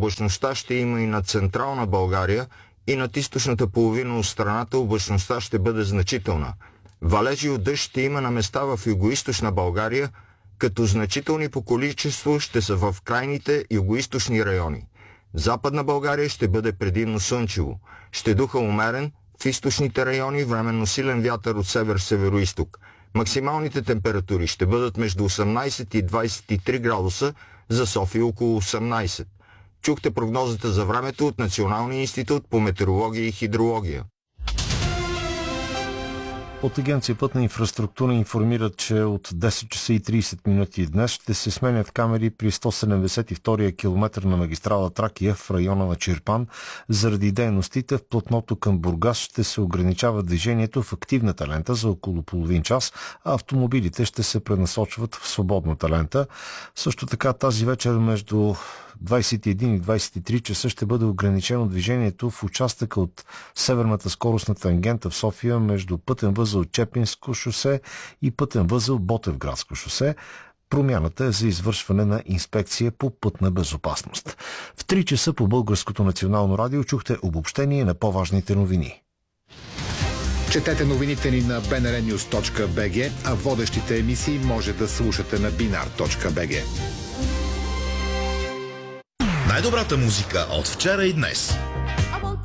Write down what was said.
облачността ще има и над централна България, и над източната половина от страната облачността ще бъде значителна. Валежи от дъжд ще има на места в югоизточна България, като значителни по количество ще са в крайните югоизточни райони. В Западна България ще бъде предимно слънчево. Ще духа умерен, в източните райони временно силен вятър от север-североизток. Максималните температури ще бъдат между 18 и 23 градуса, за София около 18. Чухте прогнозата за времето от Националния институт по метеорология и хидрология. От Агенция Пътна инфраструктура информират, че от 10 часа и 30 минути днес ще се сменят камери при 172-я километър на магистрала Тракия в района на Чирпан. Заради дейностите в платното към Бургас ще се ограничава движението в активната лента за около половин час, а автомобилите ще се пренасочват в свободната лента. Също така тази вечер между 21 и 23 часа ще бъде ограничено движението в участъка от северната скоростна тангента в София между пътен възел Чепинско шосе и пътен възел Ботевградско шосе. Промяната е за извършване на инспекция по пътна безопасност. В 3 часа по Българското национално радио чухте обобщение на по-важните новини. Четете новините ни на bnrnews.bg, а водещите емисии може да слушате на binar.bg. Най-добрата музика от вчера и днес.